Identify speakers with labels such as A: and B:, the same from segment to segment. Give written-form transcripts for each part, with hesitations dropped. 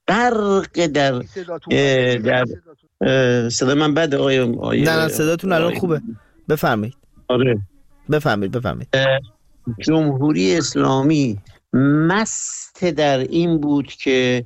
A: غرق در صدا من بد آقای
B: نه صداتون الان خوبه، بفرمایید.
A: آره
B: بفرمایید.
A: جمهوری اسلامی مست در این بود که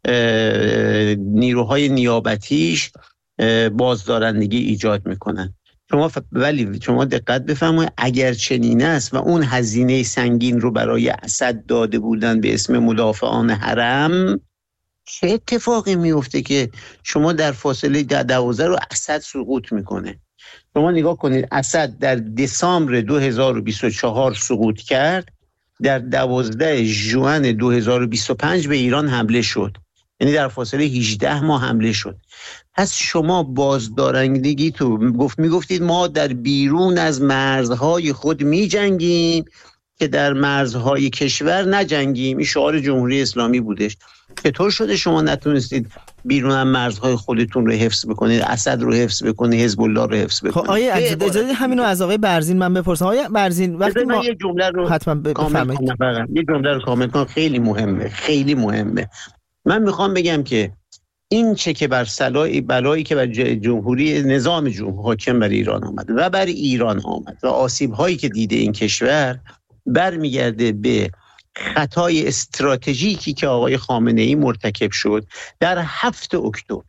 A: نیروهای نیابتیش بازدارندگی ایجاد میکنن. ولی شما دقت بفرمایید، اگر چنین است و اون هزینه سنگین رو برای اسد داده بودن به اسم مدافعان حرم، چه اتفاقی میفته که شما در فاصله 12 رو اسد سقوط میکنه؟ شما نگاه کنید، اسد در دسامبر 2024 سقوط کرد، در 12 ژوئن 2025 به ایران حمله شد، یعنی در فاصله 18 ماه حمله شد. پس شما بازدارندگی تو میگفتید ما در بیرون از مرزهای خود میجنگیم که در مرزهای کشور نجنگیم. این شعار جمهوری اسلامی بودش. چطور شده شما نتونستید بیرون از مرزهای خودتون رو حفظ بکنید، اسد رو حفظ بکنید، حزب الله رو حفظ بکنید؟
B: آقای اجازه همینو از آقای برزین من بپرسم. آقای برزین وقتی ما
A: یه جمله رو
B: حتما بفرمایید.
A: یه جمله رو کامل کنم، خیلی مهمه. من میخوام بگم که این چه که بر بلایی که بر جمهوری نظام جمهوری حاکم بر ایران آمد و بر ایران آمد و آسیب هایی که دیده این کشور برمیگرده به خطای استراتژیکی که آقای خامنه ای مرتکب شد در 7 اکتبر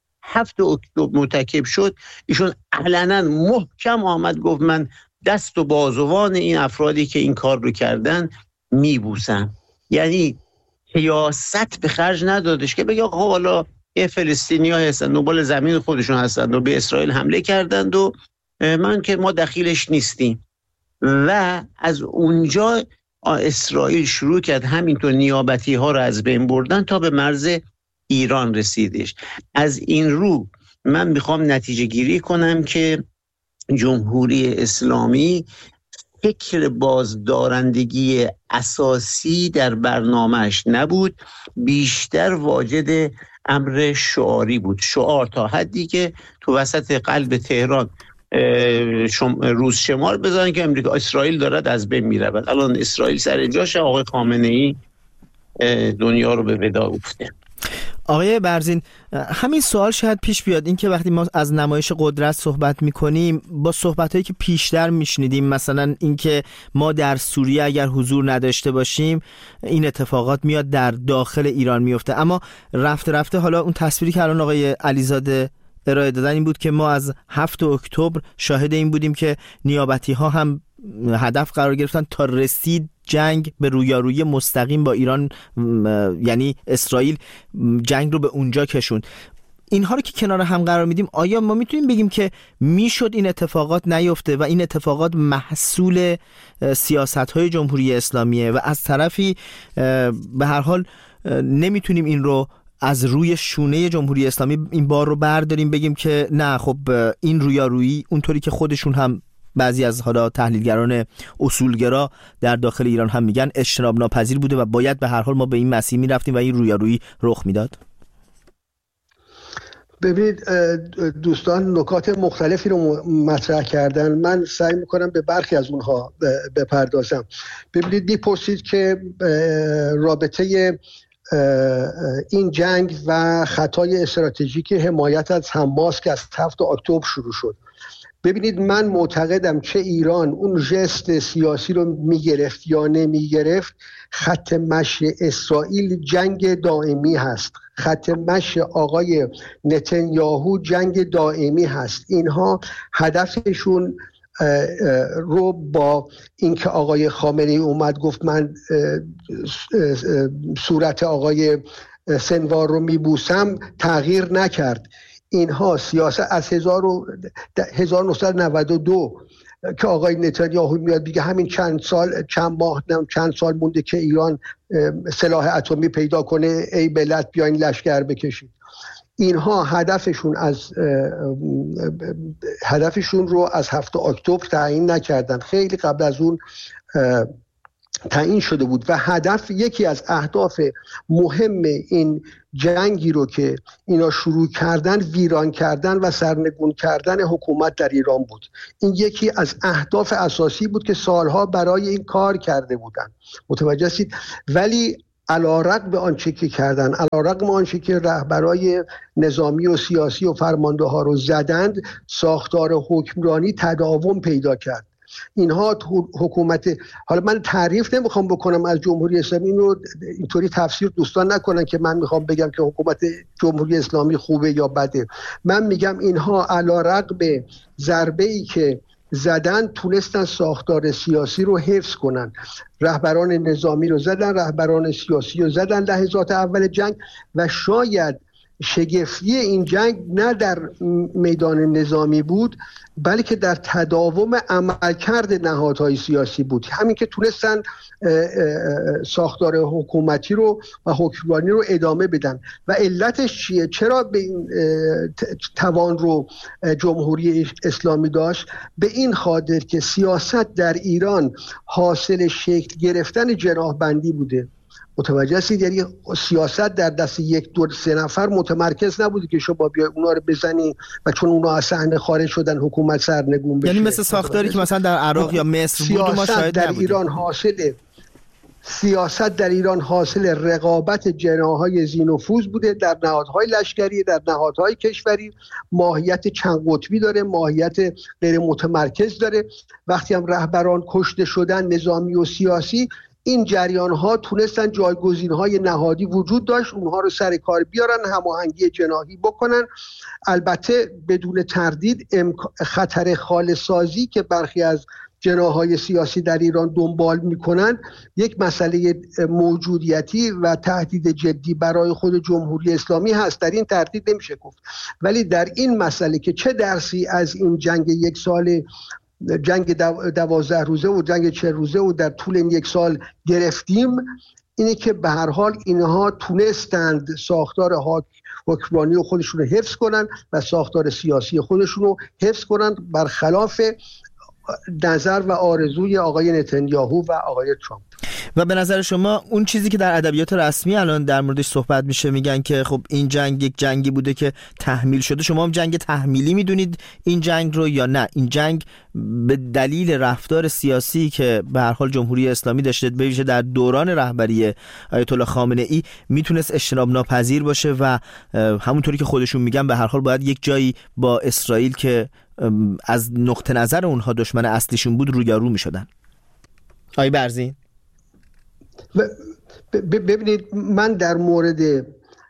A: مرتکب شد. ایشون علنا محکم آمد گفت من دست و بازوان این افرادی که این کار رو کردن میبوسم. یعنی سیاست به خرج ندادش که بگه خب حالا یه فلسطینی ها هستن دنبال زمین خودشون هستن و به اسرائیل حمله کردند و ما دخیلش نیستیم. و از اونجا اسرائیل شروع کرد همینطور نیابتی ها رو از بین بردن تا به مرز ایران رسیدش. از این رو من میخوام نتیجه گیری کنم که جمهوری اسلامی فکر بازدارندگی اساسی در برنامهش نبود، بیشتر واجد امر شعاری بود. شعار تا حدی که تو وسط قلب تهران روز شمار بزنن که اسرائیل دارد از بین میرود. الان اسرائیل سر جاش، آقای خامنه ای دنیا رو به ودا گفته.
B: آقای برزین همین سوال شاید پیش بیاد، این که وقتی ما از نمایش قدرت صحبت میکنیم با صحبتایی که پیشتر میشنیدیم، مثلا این که ما در سوریه اگر حضور نداشته باشیم این اتفاقات میاد در داخل ایران میفته، اما رفته رفته حالا اون تصویری که الان آقای علیزاده ارائه دادن این بود که ما از 7 اکتبر شاهد این بودیم که نیابتی ها هم هدف قرار گرفتن تا رسید جنگ به رویارویی مستقیم با ایران، یعنی اسرائیل جنگ رو به اونجا کشوند. اینها رو که کنار هم قرار میدیم، آیا ما میتونیم بگیم که میشد این اتفاقات نیفته و این اتفاقات محصول سیاست‌های جمهوری اسلامیه و از طرفی به هر حال نمیتونیم این رو از روی شونه جمهوری اسلامی این بار رو برداریم بگیم که نه خب این رویارویی اونطوری که خودشون هم بعضی از حالا تحلیلگران اصولگرا در داخل ایران هم میگن اجتناب ناپذیر بوده و باید به هر حال ما به این مسیر میرفتیم و این رویارویی رخ میداد؟
C: ببینید دوستان نکات مختلفی رو مطرح کردن، من سعی میکنم به برخی از اونها بپردازم. ببینید میپرسید که رابطه این جنگ و خطای استراتژیک حمایت از حماس که از 7 اکتبر شروع شد. ببینید من معتقدم چه ایران اون ژست سیاسی رو میگرفت یا نمیگرفت، خط مشی اسرائیل جنگ دائمی هست، خط مشی آقای نتانیاهو جنگ دائمی هست. اینها هدفشون رو با اینکه آقای خامنه‌ای اومد گفت من صورت آقای سنوار رو میبوسم تغییر نکرد. اینها سیاست از 1992 که آقای نتانیاهو میاد دیگه همین چند سال مونده که ایران سلاح اتمی پیدا کنه، ای بلد بیاین لشکر بکشید. اینها هدفشون رو از 7 اکتبر تعیین نکردن، خیلی قبل از اون تعیین شده بود و یکی از اهداف مهم این جنگی رو که اینا شروع کردن ویران کردن و سرنگون کردن حکومت در ایران بود. این یکی از اهداف اساسی بود که سالها برای این کار کرده بودن، متوجه هستید؟ ولی علیرغم آنچه که کردن، علیرغم آنچه که رهبرای نظامی و سیاسی و فرمانده ها رو زدند، ساختار حکمرانی تداوم پیدا کرد. اینها حکومت، حالا من تعریف نمیخوام بکنم از جمهوری اسلامی، اینو اینطوری تفسیر دوستان نکنن که من میخوام بگم که حکومت جمهوری اسلامی خوبه یا بده. من میگم اینها علیرغم ضربه‌ای که زدن تونستن ساختار سیاسی رو حفظ کنن. رهبران نظامی رو زدن، رهبران سیاسی رو زدن لحظات اول جنگ، و شاید شگفتی این جنگ نه در میدان نظامی بود بلکه در تداوم عملکرد نهادهای سیاسی بود. همین که تونستن ساختار حکومتی رو و حکمرانی رو ادامه بدن. و علتش چیه؟ چرا به این توان رو جمهوری اسلامی داشت؟ به این خاطر که سیاست در ایران حاصل شکل گرفتن جناح‌بندی بوده. متوجه هستید؟ یعنی سیاست در دست یک دو سه نفر متمرکز نبوده که شما بیای اونا رو بزنی و چون اونا از صحنه خارج شدن حکومت سرنگون بشه.
B: یعنی مثل ساختاری که مثلا در عراق یا مصر بود ما شاهد نبودیم.
C: سیاست در ایران حاصل رقابت جناح‌های ذی‌نفوذ بوده، در نهادهای لشکری، در نهادهای کشوری. ماهیت چند قطبی داره، ماهیت غیر متمرکز داره. وقتی هم رهبران کشته شدن نظامی و سیاسی، این جریان ها تونستن جایگزین های نهادی وجود داشت، اونها رو سر کار بیارن، هماهنگی جناحی بکنن. البته بدون تردید خطر خالص‌سازی که برخی از جناح‌های سیاسی در ایران دنبال میکنن یک مسئله موجودیتی و تهدید جدی برای خود جمهوری اسلامی هست، در این تردید نمیشه گفت. ولی در این مسئله که چه درسی از این جنگ یک سال، جنگ 12 روزه و جنگ 40 روزه و در طول این یک سال گرفتیم، اینه که به هر حال اینها تونستند ساختار حکمرانی خودشون رو حفظ کنن و ساختار سیاسی خودشون رو حفظ کنن، برخلاف نظر و آرزوی آقای نتانیاهو و آقای ترامپ.
B: و به نظر شما اون چیزی که در ادبیات رسمی الان در موردش صحبت میشه، میگن که خب این جنگ یک جنگی بوده که تحمیل شده، شما هم جنگ تحمیلی میدونید این جنگ رو یا نه؟ این جنگ به دلیل رفتار سیاسی که به هر حال جمهوری اسلامی داشته به ویژه در دوران رهبری آیت الله خامنه ای میتونست اجتناب ناپذیر باشه و همونطوری که خودشون میگن به هر حال باید یک جایی با اسرائیل که از نقطه نظر اونها دشمن اصلیشون بود رویارو میشدن. آقای برزین،
C: ببینید، من در مورد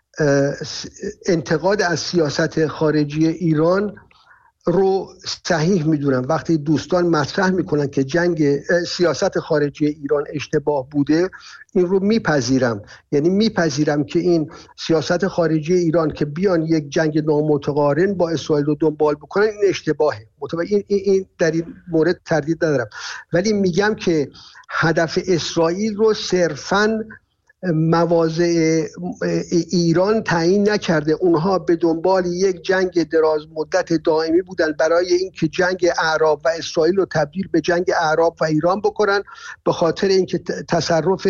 C: انتقاد از سیاست خارجی ایران رو صحیح میدونم. وقتی دوستان مطرح میکنن که سیاست خارجی ایران اشتباه بوده، این رو میپذیرم. یعنی میپذیرم که این سیاست خارجی ایران که بیان یک جنگ نامتقارن با اسرائیل رو دنبال بکنن، این اشتباهه. این در این مورد تردید ندارم. ولی میگم که هدف اسرائیل رو صرفاً مواضع ایران تعیین نکرده. اونها به دنبال یک جنگ دراز مدت دائمی بودن برای اینکه جنگ اعراب و اسرائیل رو تبدیل به جنگ اعراب و ایران بکنن، به خاطر اینکه تصرف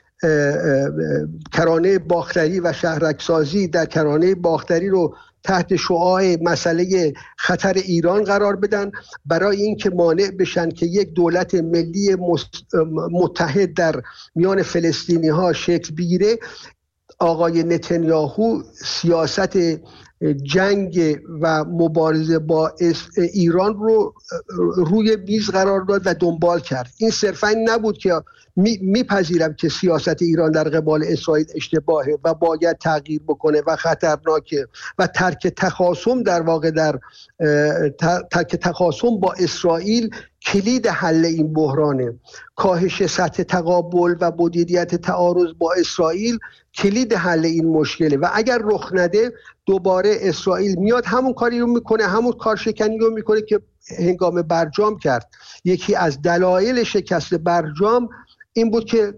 C: کرانه باختری و شهرکسازی در کرانه باختری رو تحت شعاع مسئله خطر ایران قرار بدن، برای اینکه مانع بشن که یک دولت ملی متحد در میان فلسطینی ها شکل بگیره. آقای نتانیاهو سیاست جنگ و مبارزه با ایران رو روی میز قرار داد و دنبال کرد. این صرفا نبود که میپذیرم که سیاست ایران در قبال اسرائیل اشتباهه و باید تغییر بکنه و خطرناکه و ترک تخاصم، در واقع در ترک تخاصم با اسرائیل کلید حل این بحرانه. کاهش سطح تقابل و مدیریت تعارض با اسرائیل کلید حل این مشکله و اگر رخ نده دوباره اسرائیل میاد همون کاری رو میکنه، همون کارشکنی رو میکنه که هنگام برجام کرد. یکی از دلایل شکست برجام این بود که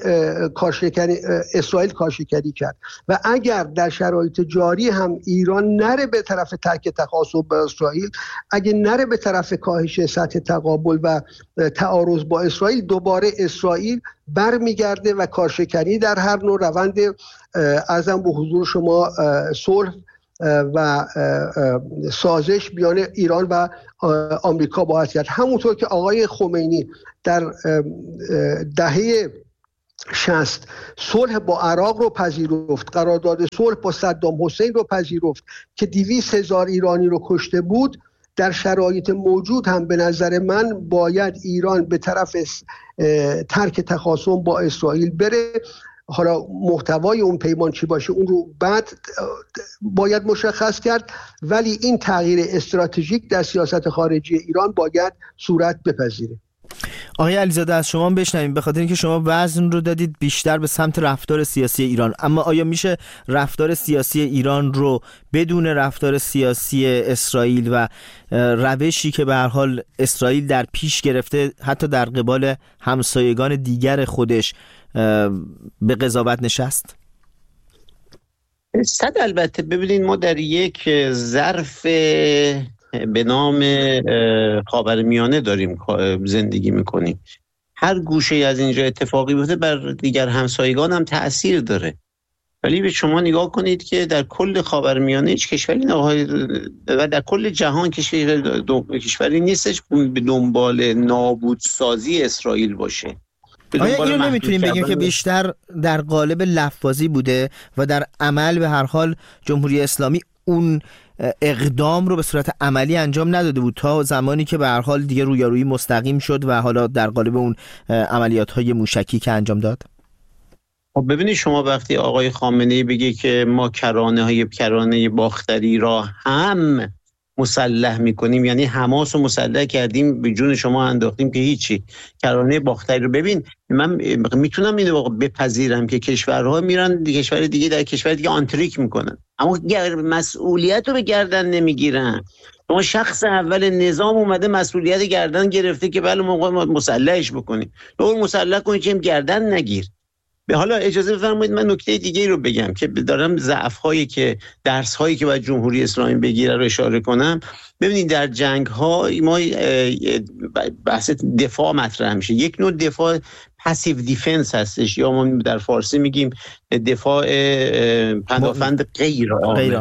C: اسرائیل کارشکنی کرد و اگر در شرایط جاری هم ایران نره به طرف ترک تخاصم با اسرائیل، اگه نره به طرف کاهش سطح تقابل و تعارض با اسرائیل، دوباره اسرائیل برمیگرده و کارشکنی در هر نوع روند ارزم به حضور شما صلح و سازش میان ایران و آمریکا باید کرد. همونطور که آقای خمینی در دهه 60 صلح با عراق رو پذیرفت، قرارداد صلح با صدام حسین رو پذیرفت که 200,000 ایرانی رو کشته بود. در شرایط موجود هم به نظر من باید ایران به طرف ترک تخاصم با اسرائیل بره. حالا محتوای اون پیمان چی باشه اون رو بعد باید مشخص کرد، ولی این تغییر استراتژیک در سیاست خارجی ایران باید صورت بپذیره.
B: آقای علیزاده از شما بشنویم، به خاطر اینکه شما وزن رو دادید بیشتر به سمت رفتار سیاسی ایران، اما آیا میشه رفتار سیاسی ایران رو بدون رفتار سیاسی اسرائیل و روشی که به هر حال اسرائیل در پیش گرفته حتی در قبال همسایگان دیگر خودش به قضاوت نشست؟
A: البته ببینید ما در یک ظرف به نام خاورمیانه داریم زندگی میکنیم. هر گوشه از اینجا اتفاقی بیفته بر دیگر همسایگان هم تأثیر داره. ولی به شما نگاه کنید که در کل خاورمیانه هیچ کشوری و در کل جهان کشوری نیستش به دنبال نابودسازی اسرائیل باشه.
B: آیا اینو نمیتونیم بگیم که بیشتر در قالب لفظی بوده و در عمل به هر حال جمهوری اسلامی اون اقدام رو به صورت عملی انجام نداده بود تا زمانی که به هر حال دیگه رویارویی مستقیم شد و حالا در قالب اون عملیات‌های موشکی که انجام داد؟
A: ببینید شما وقتی آقای خامنه‌ای بگه که ما کرانه باختری را هم مسلح میکنیم، یعنی حماس رو مسلح کردیم به جون شما انداختیم که هیچی، کرانه باختری رو ببین. من میتونم اینو بپذیرم که کشورها میرن کشور دیگه در کشور دیگه آنتریک میکنن، اما مسئولیت رو به گردن نمیگیرن. شما شخص اول نظام اومده مسئولیت گردن گرفته که بله ما مسلحش بکنیم، اون مسلح کنید که گردن نگیر. به حالا اجازه بفرمایید من نکته دیگه رو بگم که دارم ضعف‌هایی که درس‌هایی که باید جمهوری اسلامی بگیره رو اشاره کنم. ببینید در جنگ‌ها ما بحث دفاع مطرح میشه. یک نوع دفاع پاسیو دیفنس هستش یا ما در فارسی میگیم دفاع پدافند غیر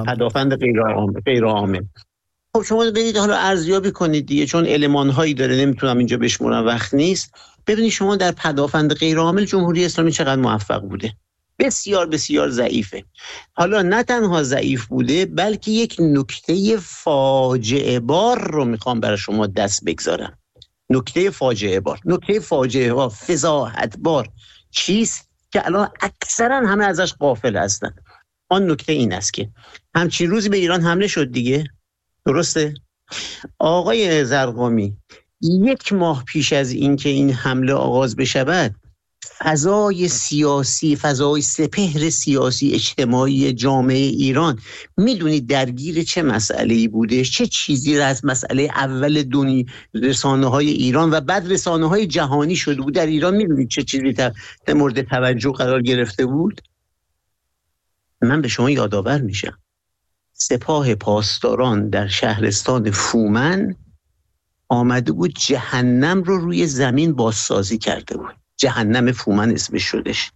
A: عامل. خب شما ببینید حالا ارزیابی کنید دیگه، چون المان‌هایی داره نمیتونم اینجا بشمرم وقت نیست. ببینید شما در پدافند غیر عامل جمهوری اسلامی چقدر موفق بوده. بسیار بسیار ضعیفه. حالا نه تنها ضعیف بوده بلکه یک نکته فاجعه بار رو میخوام برای شما دست بگذارم. نکته فاجعه بار فضاحت بار چیست که الان اکثرا همه ازش غافل هستن. آن نکته این است که همچین روزی به ایران حمله شد دیگه، درسته؟ آقای زرقامی 1 ماه پیش از این که این حمله آغاز بشود فضای سیاسی، فضای سپهر سیاسی اجتماعی جامعه ایران میدونید درگیر چه مسئله‌ای بوده؟ چه چیزی را از مسئله اول رسانه‌های ایران و بعد رسانه‌های جهانی شده بود در ایران؟ میدونید چه چیزی مورد توجه قرار گرفته بود؟ من به شما یادآور میشم سپاه پاسداران در شهرستان فومن آمده بود جهنم رو روی زمین بازسازی کرده بود. جهنم فومن اسمش شدش.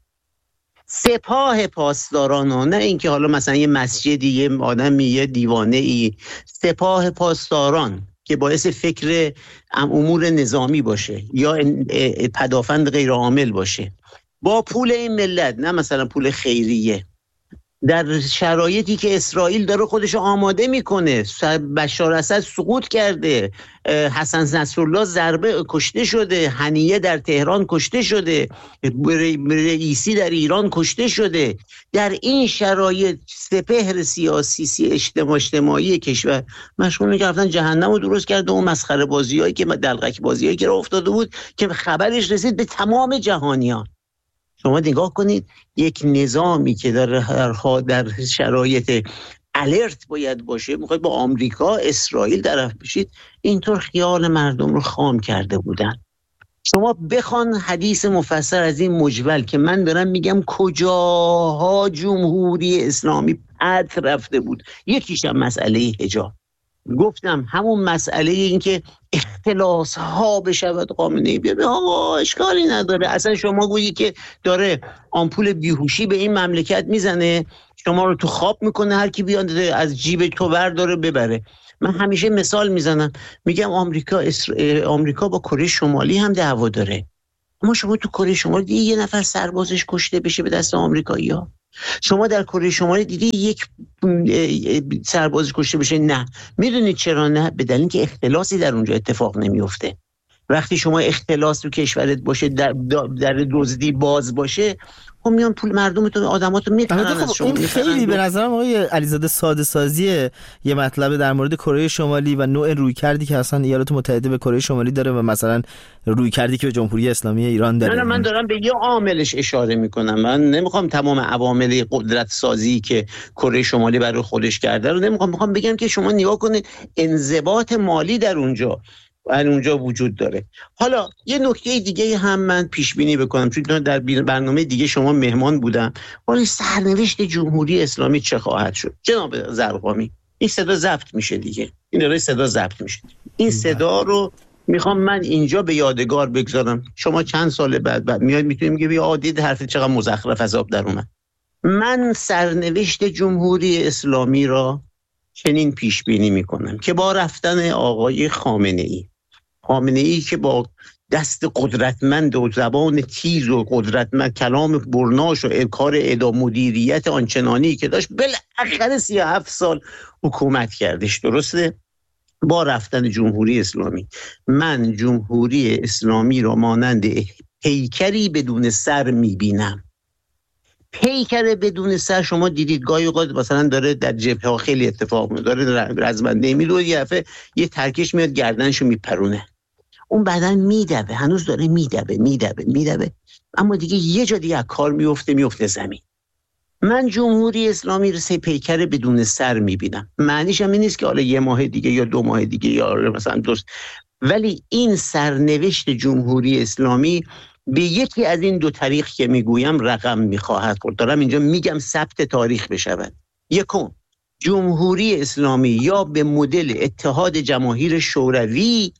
A: سپاه پاسداران ها، نه اینکه حالا مثلا یه مسجدی یه آدمی یه دیوانه ای. سپاه پاسداران که باعث فکر امور نظامی باشه یا پدافند غیر عامل باشه با پول این ملت، نه مثلا پول خیریه، در شرایطی که اسرائیل داره خودش آماده میکنه. بشار اسد سقوط کرده، حسن نصرالله ضربه کشته شده، هنیه در تهران کشته شده، رئیسی در ایران کشته شده. در این شرایط سپهر سیاسی اجتماعی کشور مشغول که رفتن جهنم رو درست کرده. اون مسخره بازیایی که دلقک بازیایی که افتاده بود که خبرش رسید به تمام جهانیان. شما نگاه کنید یک نظامی که در شرایط الرت باید باشه، میخواید با آمریکا اسرائیل طرف بشید، اینطور خیال مردم رو خام کرده بودن. شما بخوان حدیث مفصل از این مجول که من دارم میگم کجاها جمهوری اسلامی پد رفته بود. یکیش هم مسئله حجاب. گفتم همون مسئله این که اختلاس ها بشود خامنه‌ای بیاد، آقا اشکالی نداره. اصلا شما گویی که داره آمپول بیهوشی به این مملکت میزنه، شما رو تو خواب میکنه، هر کی بیاد از جیب تو برداره ببره. من همیشه مثال میزنم، میگم آمریکا با کره شمالی هم دعوا داره. اما شما تو کره شمالی دیدی یه نفر سربازش کشته بشه به دست آمریکایی‌ها؟ شما در کره شمالی دیدی یک سربازش کشته بشه؟ نه. میدونید چرا نه؟ به دلیل اینکه اختلاسی در اونجا اتفاق نمیفته. وقتی شما اختلاس تو کشورت باشه، در دزدی باز باشه، خب میان پول مردمتون، آدماتو میکنن از شما.
B: این خیلی به نظرم آقای علیزاده ساده سازی یه مطلب در مورد کره شمالی و نوع رویکردی که اصلا ایالات متحده به کره شمالی داره و مثلا رویکردی که به جمهوری اسلامی ایران داره.
A: نه من دارم به یه عاملش اشاره میکنم. من نمیخوام تمام عوامل قدرت سازی که کره شمالی برای خودش کرده رو میخوام بگم که شما نگاه کنید انضباط مالی در اونجا وجود داره. حالا یه نکته دیگه هم من پیش بینی بکنم، چون در برنامه دیگه شما مهمان بودم. حالا سرنوشت جمهوری اسلامی چه خواهد شد؟ جناب ضرغامی، این صدا ضبط میشه دیگه، این صدا ضبط میشه. این صدا رو میخوام من اینجا به یادگار بگذارم. شما چند سال بعد میاد میتونیم بگیم عادی حرف چقدر مزخرف از آب در اومد. من سرنوشت جمهوری اسلامی را چنین پیش بینی میکنم که با رفتن آقای خامنه ای که با دست قدرتمند و زبان تیز و قدرتمند، کلام برناش و کار مدیریت آنچنانی که داشت، بالاخره 37 سال حکومت کردش. درسته؟ با رفتن جمهوری اسلامی، من جمهوری اسلامی را مانند پیکری بدون سر میبینم. پیکر بدون سر شما دیدید گاهی اوقات مثلا داره در جبهه خیلی اتفاق میفته، داره رزمنده میلو، یه دفعه یه ترکش میاد گردنشو میپرونه، اون بعدن میدوه، هنوز داره میدوه، اما دیگه یه جا دیگه کار میفته زمین. من جمهوری اسلامی رو پیکر بدون سر میبینم. معنیش هم این نیست که حالا 1 ماه دیگه یا 2 ماه دیگه یا مثلا دوست، ولی این سرنوشت جمهوری اسلامی به یکی از این 2 طریق که میگویم رقم میخواهد خورد. دارم اینجا میگم ثبت تاریخ بشود. یکم، جمهوری اسلامی یا به مدل اتحاد جماهیر شوروی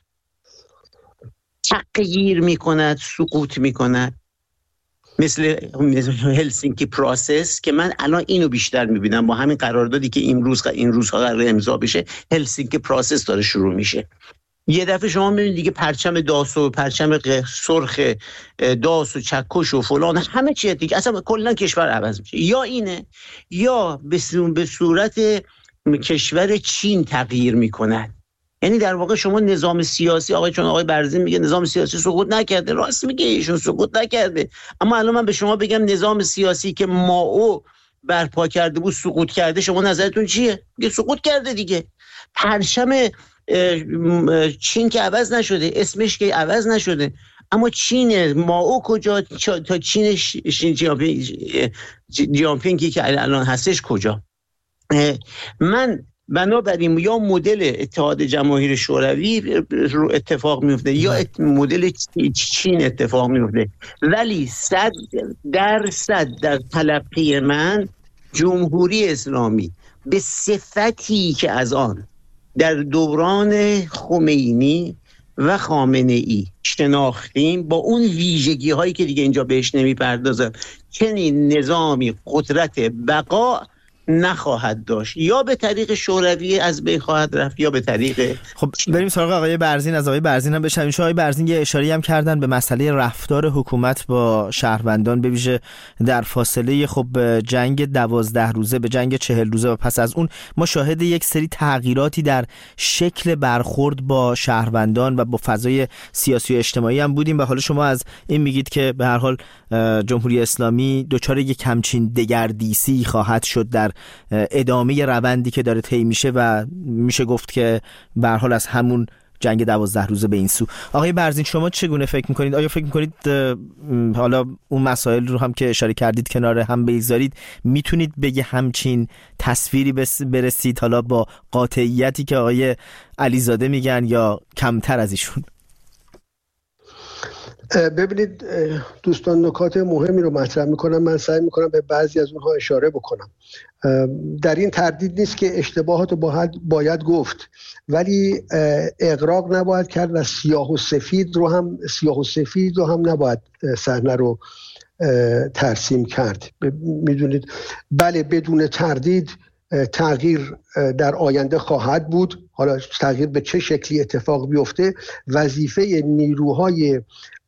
A: تغییر میکند، سقوط میکند، مثل هلسینکی پروسس که من الان اینو بیشتر میبینم با همین قراردادی که این روزها قرار امضا بشه. هلسینکی پروسس داره شروع میشه. یه دفعه شما میبینید دیگه پرچم داس و پرچم سرخ داس و چکش و فلان همه چیه دیگه، اصلا کلا کشور عوض میشه. یا اینه یا به صورت کشور چین تغییر میکنه. یعنی در واقع شما نظام سیاسی، چون آقای برزین میگه نظام سیاسی سقوط نکرده، راست میگه، ایشون سقوط نکرده، اما الان من به شما بگم نظام سیاسی که مائو برپا کرده بود سقوط کرده، شما نظرتون چیه؟ میگه سقوط کرده دیگه. پرچم چین که عوض نشده، اسمش که عوض نشده، اما چین مائو کجا؟ تا چین جیانپینگی که الان هستش کجا؟ من بنابراین یا مدل اتحاد جماهیر شوروی رو اتفاق میفته یا مدل چین اتفاق میفته، ولی 100% در تلقی من جمهوری اسلامی به صفتی که از آن در دوران خمینی و خامنه ای شناختیم، با اون ویژگی هایی که دیگه اینجا بهش نمیپردازم، چنین نظامی قدرت بقا نخواهد داشت. یا به طریق شوروی از بین خواهد رفت یا به طریق
B: خب بریم سراغ آقای برزین. از آقای برزین هم بشنویم. آقای برزین یه اشاره‌ای هم کردن به مسئله رفتار حکومت با شهروندان، به ویژه در فاصله خب جنگ 12 روزه به جنگ 40 روزه و پس از اون ما شاهد یک سری تغییراتی در شکل برخورد با شهروندان و با فضای سیاسی و اجتماعی هم بودیم و حالا شما از این میگید که به هر حال جمهوری اسلامی دچار یک همچین دگردیسی خواهد شد در ادامه روندی که داره طی میشه و میشه گفت که به هر حال از همون جنگ 12 روزه به این سو. آقای برزین شما چگونه فکر میکنید؟ آیا فکر میکنید حالا اون مسائل رو هم که اشاره کردید کنار هم بگذارید، میتونید بگه همچین تصویری برسید حالا با قاطعیتی که آقای علیزاده میگن یا کمتر از ایشون؟
C: ببینید دوستان، نکات مهمی رو مطرح میکنم. من سعی میکنم به بعضی از اونها اشاره بکنم. در این تردید نیست که اشتباهات رو باید گفت، ولی اغراق نباید کرد و سیاه و سفید رو هم نباید صحنه رو ترسیم کرد. میدونید بله، بدون تردید تغییر در آینده خواهد بود. حالا تغییر به چه شکلی اتفاق بیفته وظیفه نیروهای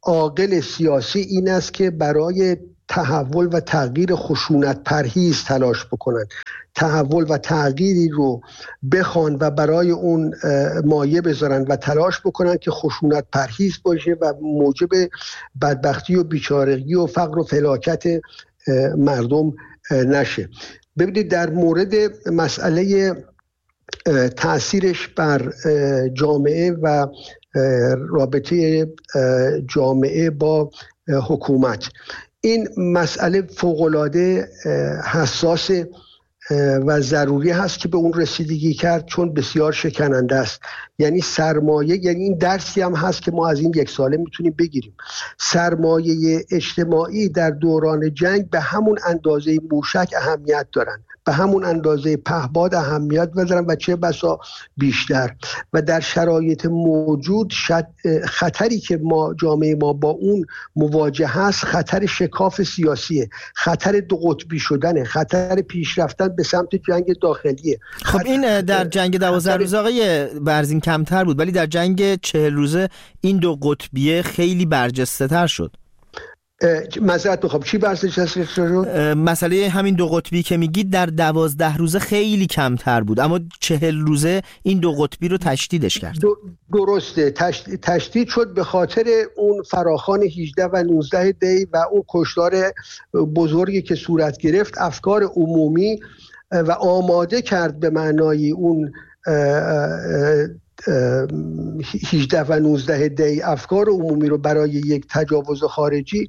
C: عاقل سیاسی این است که برای تحول و تغییر خشونت پرهیز تلاش بکنند، تحول و تغییری رو بخوان و برای اون مایه بذارن و تلاش بکنن که خشونت پرهیز باشه و موجب بدبختی و بیچارگی و فقر و فلاکت مردم نشه. ببینید در مورد مسئله تأثیرش بر جامعه و رابطه جامعه با حکومت، این مسئله فوق‌العاده حساس و ضروری هست که به اون رسیدگی کرد، چون بسیار شکننده است. یعنی سرمایه، یعنی این درسی هم هست که ما از این یک ساله میتونیم بگیریم، سرمایه اجتماعی در دوران جنگ به همون اندازه موشک اهمیت دارن، به همون اندازه پهپاد اهمیت دارن و چه بسا بیشتر. و در شرایط موجود خطری که جامعه ما با اون مواجه هست خطر شکاف سیاسیه، خطر دو قطبی شدنه، خطر پیشرفتن به سمت جنگ داخلیه.
B: خب این در جنگ 12 روزه آقای برزین کمتر بود، ولی در جنگ 40 روزه این دو قطبیه خیلی برجسته تر شد.
C: معذرت میخوام، چی برجسته شد؟
B: مسئله همین دو قطبی که میگید در 12 روزه خیلی کمتر بود، اما 40 روزه این دو قطبی رو تشدیدش کرد.
C: درسته، تشدید شد به خاطر اون فراخوان 18 و 19 دی و اون کشتار بزرگی که صورت گرفت. افکار عمومی و آماده کرد به معنای اون 18 و 19 دی افکار عمومی رو برای یک تجاوز خارجی.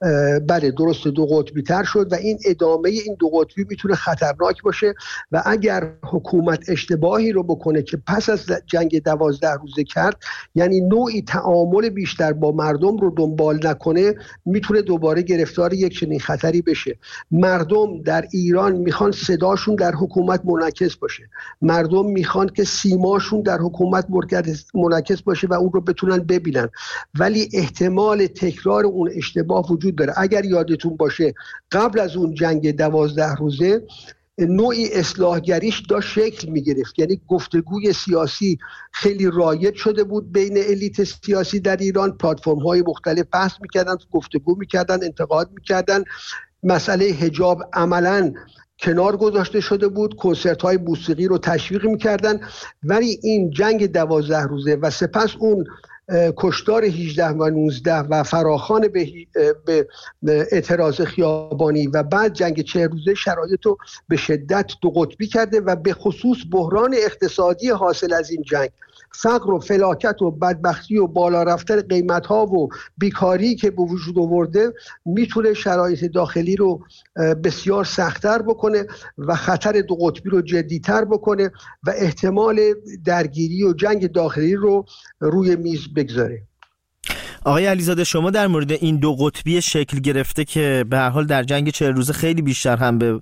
C: بله درست دو قطبی تر شد و این ادامه این دو قطبی میتونه خطرناک باشه و اگر حکومت اشتباهی رو بکنه که پس از جنگ 12 روزه کرد، یعنی نوعی تعامل بیشتر با مردم رو دنبال نکنه، میتونه دوباره گرفتار یک چنین خطری بشه. مردم در ایران میخوان صداشون در حکومت منعکس باشه، مردم میخوان که سیماشون در حکومت منعکس باشه و اون رو بتونن ببینن، ولی احتمال تکرار اون اشتباه وجود داره. اگر یادتون باشه قبل از اون جنگ 12 روزه نوعی اصلاحگریش داشت شکل میگرفت، یعنی گفتگوی سیاسی خیلی رایج شده بود بین الیت سیاسی در ایران، پلتفرم‌های مختلف بحث میکردن، گفتگو میکردن، انتقاد میکردن. مسئله حجاب عملاً کنار گذاشته شده بود، کنسرت های موسیقی رو تشویق میکردن. ولی این جنگ 12 روزه و سپس اون کشتار 18 و 19 و فراخوان به اعتراض خیابانی و بعد جنگ 40 روزه شرایط رو به شدت دو قطبی کرده و به خصوص بحران اقتصادی حاصل از این جنگ، فقر و فلاکت و بدبختی و بالا رفتن قیمت‌ها و بیکاری که به وجود آورده میتونه شرایط داخلی رو بسیار سخت‌تر بکنه و خطر دو قطبی رو جدی‌تر بکنه و احتمال درگیری و جنگ داخلی رو روی میز بگذاره.
B: آقای علیزاده، شما در مورد این دو قطبی شکل گرفته که به هر حال در جنگ 40 روزه خیلی بیشتر هم به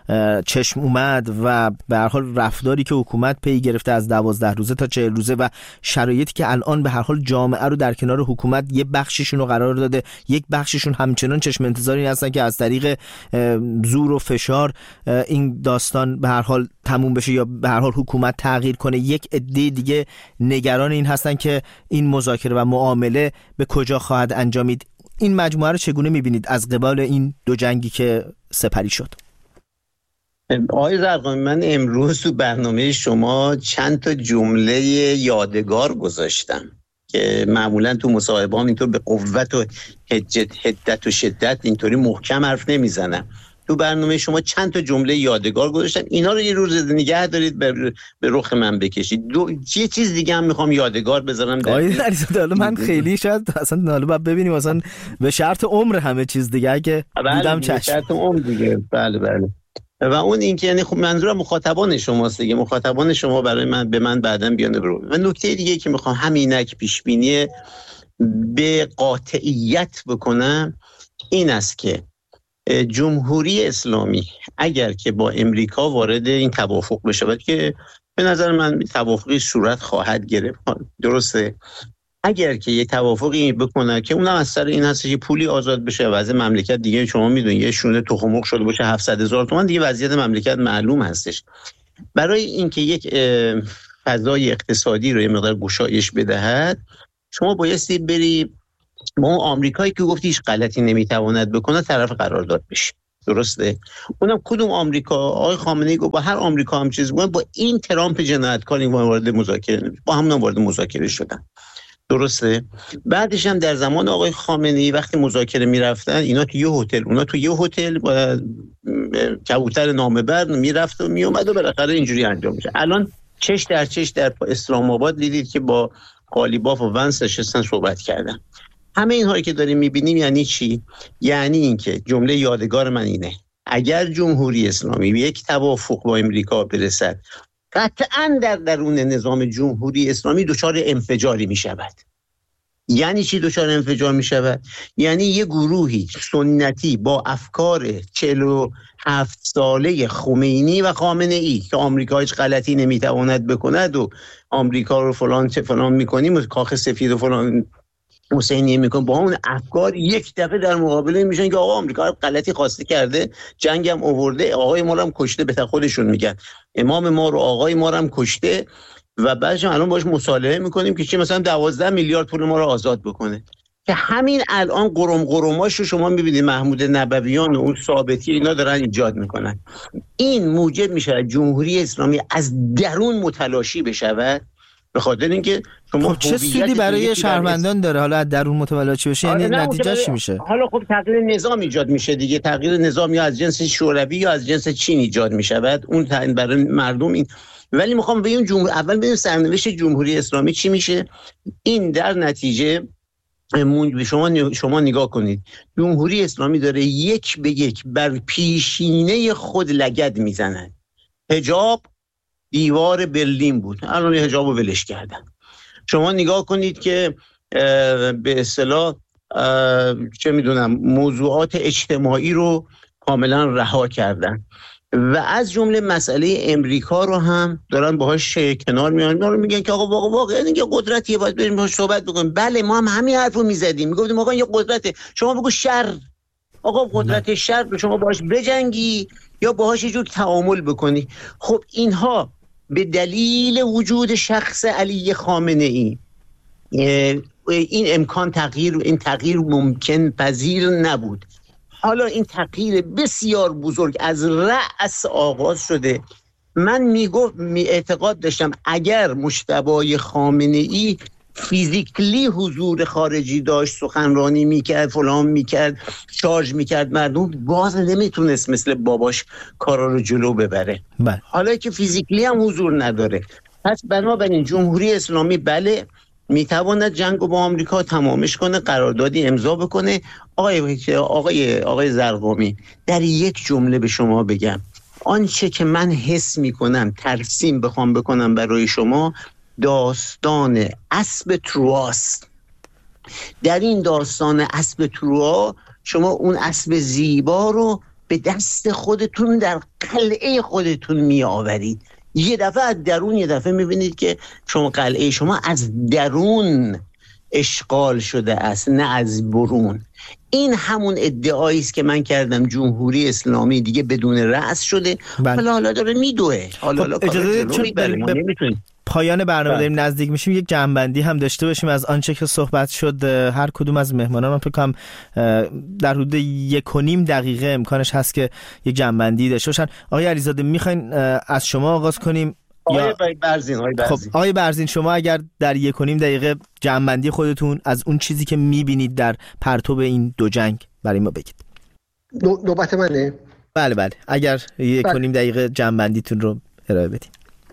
B: چشم اومد و به هر حال رفتاری که حکومت پی گرفته از 12 روزه تا 40 روزه و شرایطی که الان به هر حال جامعه رو در کنار حکومت یه بخششون رو قرار داده، یک بخششون همچنان چشم انتظاری هستن که از طریق زور و فشار این داستان به هر حال تموم بشه یا به هر حال حکومت تغییر کنه. یک عده دیگه نگران این هستن که این مذاکره و معامله به کجا خواهد انجامید. این مجموعه رو چگونه می‌بینید از قبال این دو جنگی که سپری شد؟
A: آقای زرقامی، من امروز تو برنامه شما چند تا جمله یادگار گذاشتم که معمولا تو مصاحبه‌ام اینطور به قوت و حدت و شدت اینطوری محکم حرف نمیزنم. تو برنامه شما چند تا جمله یادگار گذاشتم، اینا رو یه روز نگه دارید به رخ من بکشید. یه چیز دیگه هم میخوام یادگار بذارم.
B: حالا من خیلی شاید اصلا باید ببینیم اصلا به شرط عمر همه چیز دیگه اگه بودم چشم.
A: شرط عمر دیگه. بله. و اون این که یعنی خب منظورم مخاطبان شماست دیگه، مخاطبان شما برای من به من بعداً بیان برو. و نکته دیگه که میخوام همینک پیش بینی به قاطعیت بکنم این است که جمهوری اسلامی اگر که با امریکا وارد این توافق بشه که به نظر من توافقی صورت خواهد گرفت، درسته، اگر که یه توافقی بکنه که اونم از سر این هست که پولی آزاد بشه و از مملکت دیگه شما میدونید یه شونه تخم مرغ شده باشه 700,000 تومان دیگه وضعیت مملکت معلوم هستش. برای اینکه یک فضای اقتصادی رو یه مقدار گشایش بدهد شما بایستی بری با اون آمریکایی که گفتی هیچ غلطی نمیتواند بکنه طرف قرارداد بشه. درسته؟ اونم کدوم آمریکا؟ آقای خامنه‌ای گفت با هر آمریکا هم چیز بود، با این ترامپ جنایتکار این وارد مذاکره نمیشه، با همون وارد مذاکره شدن. درسته؟ بعدش هم در زمان آقای خامنه‌ای وقتی مذاکره میرفتن اینا تو یه هتل، اونا تو یه هتل با کبوتر نامه‌بر میرفت و میومد و بالاخره اینجوری انجام میشه. الان چش در چش در اسلام آباد دیدید که با قالیباف و ونس نشستن صحبت کردن. همه اینهایی که داریم میبینیم یعنی چی؟ یعنی اینکه جمله یادگار من اینه: اگر جمهوری اسلامی به یک توافق با امریکا برسد، قطعاً در درون نظام جمهوری اسلامی دچار انفجاری میشود. یعنی چی دچار انفجار میشود؟ یعنی یه گروهی سنتی با افکار 47 ساله خمینی و خامنه‌ای که آمریکا هیچ غلطی نمیتواند بکند و آمریکا رو فلان میکنیم و کاخ سفید و فلان حسینیه میکنه، با اون افکار یک دفعه در مقابله میشن که آقا آمریکا غلطی خواسته کرده، جنگم آورده، آقای ما رو هم کشته، به خودشون میگن امام ما رو آقای ما رو هم کشته و بعدش الان باش مصالحه میکنیم که چی مثلا 12 میلیارد پول ما رو آزاد بکنه. که همین الان قرماش رو شما میبینید محمود نبویان و اون ثابتی اینا دارن ایجاد میکنن. این موجب میشه جمهوری اسلامی از درون متلاشی بشود، به خاطر اینکه شما
B: خب چه سودی برای شهروندان داره حالا از درون متلاشی بشه؟ یعنی نتیجهش چی میشه؟
A: حالا خب تغییر نظام ایجاد میشه دیگه، تغییر نظام یا از جنس شوروی یا از جنس چین ایجاد میشود، اون برای مردم این. ولی میخوام ببینم اول ببینیم سرنوشت جمهوری اسلامی چی میشه. این در نتیجه شما نگاه کنید، جمهوری اسلامی داره یک به یک بر پیشینه خود لگد میزنن. حجاب دیوار برلین بود، الان حجاب رو ولش کردن. شما نگاه کنید که به اصطلاح چه میدونم موضوعات اجتماعی رو کاملا رها کردن و از جمله مسئله امریکا رو هم دارن باهاش کنار میان، دارن میگن که آقا واقعا اینکه قدرتیه باید بریم باهاش صحبت بکنیم. بله ما هم همین حرفو میزدیم، میگفتیم آقا این قدرته، شما بگو شر، آقا قدرت شر رو شما باهاش بجنگی یا باهاش یه جور تعامل بکنی. خب اینها به دلیل وجود شخص علی خامنه‌ای این امکان تغییر ممکن پذیر نبود. حالا این تغییر بسیار بزرگ از رأس آغاز شده. من اعتقاد داشتم اگر مجتبی خامنه‌ای فیزیکلی حضور خارجی داشت، سخنرانی میکرد، فلان میکرد، شارژ میکرد مردم، باز نمیتونست مثل باباش کارا رو جلو ببره. حالا که فیزیکلی هم حضور نداره، پس بنابراین جمهوری اسلامی بله میتواند جنگ رو با آمریکا تمامش کنه، قراردادی امضا بکنه. آقای زرقامی، در یک جمله به شما بگم، آنچه که من حس میکنم ترسیم بخوام بکنم برای شما، داستان اسب ترواست. در این داستان اسب تروا شما اون اسب زیبا رو به دست خودتون در قلعه خودتون می آورید. یه دفعه از درون یه دفعه میبینید که شما قلعه شما از درون اشغال شده است، نه از برون. این همون ادعایی است که من کردم جمهوری اسلامی دیگه بدون رأس شده. حالا داره میدوه. حالا
B: اجازه پایان برنامه داریم نزدیک میشیم، یک جمع‌بندی هم داشته باشیم از آنچه که صحبت شد. هر کدوم از مهمانان فکر کنم در حدود 1.5 دقیقه امکانش هست که یک جمع‌بندی داشته باشن. آقای علیزاده میخواین از شما آغاز کنیم؟
A: آقای برزین.
B: خب آقای برزین، شما اگر در 1.5 دقیقه جمع‌بندی خودتون از اون چیزی که میبینید در پرتو این دو جنگ برای ما بگید.
C: نوبت منه؟
B: بله اگر 1.5 دقیقه جمع‌بندیتون رو ارائه بدید.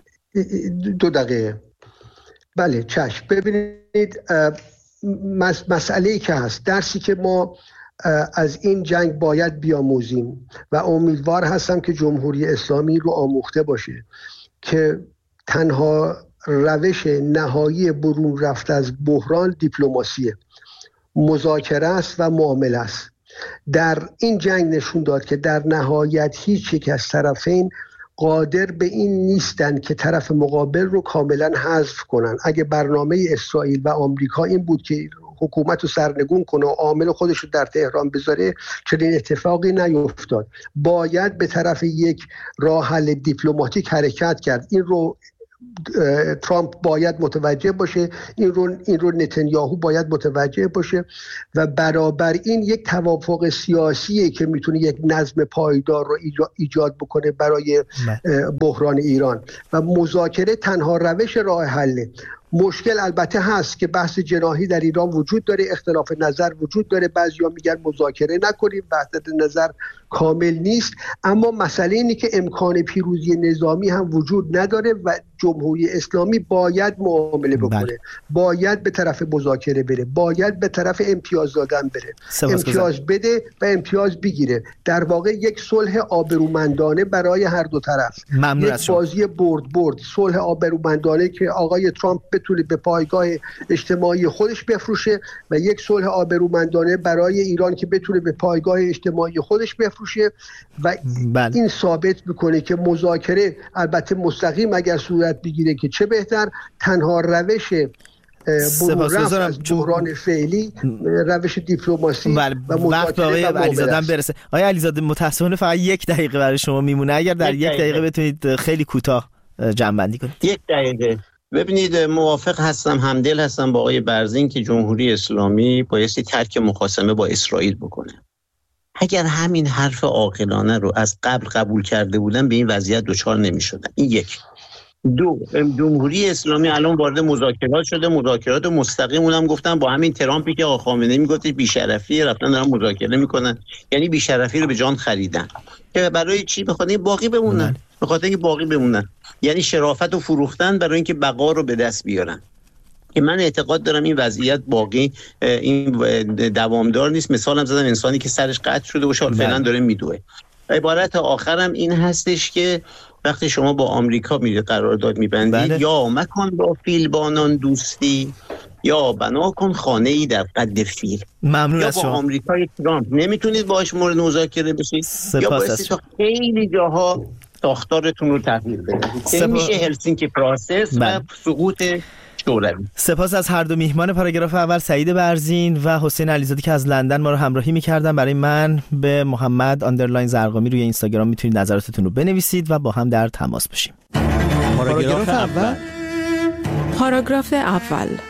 C: 2 دقیقه. بله چشم. ببینید مسئله‌ای که هست، درسی که ما از این جنگ باید بیاموزیم و امیدوار هستم که جمهوری اسلامی رو آموخته باشه که تنها روش نهایی برون رفت از بحران دیپلماسیه، مذاکره است و معامله است. در این جنگ نشون داد که در نهایت هیچ یک از طرفین قادر به این نیستن که طرف مقابل رو کاملا حذف کنن. اگه برنامه اسرائیل و آمریکا این بود که حکومت رو سرنگون کنه و عامل خودش رو در تهران بذاره، چنین اتفاقی نیفتاد. باید به طرف یک راه حل دیپلماتیک حرکت کرد. این رو ترامپ باید متوجه باشه، این رو نتانیاهو باید متوجه باشه و برابر این یک توافق سیاسیه که میتونه یک نظم پایدار رو ایجاد بکنه برای بحران ایران و مذاکره تنها روش راه حله. مشکل البته هست که بحث جناحی در ایران وجود داره، اختلاف نظر وجود داره، بعضیا میگن مذاکره نکنیم، وحدت نظر کامل نیست، اما مسئله اینه که امکان پیروزی نظامی هم وجود نداره و جمهوری اسلامی باید معامله بکنه، باید به طرف مذاکره بره، باید به طرف امتیاز دادن بره، امتیاز بده و امتیاز بگیره. در واقع یک صلح آبرومندانه برای هر دو طرف، یک بازی برد صلح آبرومندانه که آقای ترامپ بتونه به پایگاه اجتماعی خودش بفروشه و یک صلح آبرومندانه برای ایران که بتونه به پایگاه اجتماعی خودش بفروشه و این ثابت میکنه که مذاکره البته مستقیم اگر صورت بگیره که چه بهتر، تنها روش رفع از بحران فعلی روش دیپلماسی و مذاکره
B: آقای علیزاده برسه. آقای علیزاده متاسفانه فقط 1 دقیقه برای شما میمونه، اگر در 1 دقیقه بتونید خیلی کوتاه جمع‌بندی کنید.
A: 1 دقیقه. ببینید، موافق هستم، همدل هستم با آقای برزین که جمهوری اسلامی بایستی ترک مخاصمه با اسرائیل بکنه. اگر همین حرف عاقلانه رو از قبل قبول کرده بودن به این وضعیت دچار نمی‌شدن. این 1. 2. جمهوری اسلامی الان وارد مذاکرات شده، مذاکرات مستقیم اونم گفتن با همین ترامپی که آقا خامنه‌ای میگفت بی‌شرفی، رفتن دارن مذاکره میکنن، یعنی بی‌شرفی رو به جان خریدن که برای چی؟ بخاطر اینکه باقی بمونن، به خاطر اینکه باقی بمونن، یعنی شرافت رو فروختن برای اینکه بقا رو به دست بیارن. که من اعتقاد دارم این وضعیت باقی این دوامدار نیست. مثالم زدم انسانی که سرش قطع شده و شاید فعلا داره میدوه. عبارت آخرم این هستش که وقتی شما با آمریکا میره قرارداد میبندید، یا مکن با فیلبانان دوستی یا بنا کن خانه ای در قد فیل.
B: ممنون
A: یا
B: از
A: با
B: شما.
A: آمریکای ترامپ نمیتونید باهاش مورد مذاکره بشید، یا باعث تا خیلی جاها ساختارتون رو تغییر بدید. این میشه هلسینکی پروسس و سقوط شوروی.
B: سپاس از هر دو میهمان پاراگراف اول، سعید برزین و حسین علیزاده که از لندن ما رو همراهی می‌کردن. برای من به محمد _زرقامی روی اینستاگرام میتونید نظراتتون رو بنویسید و با هم در تماس باشیم.
D: پاراگراف اول.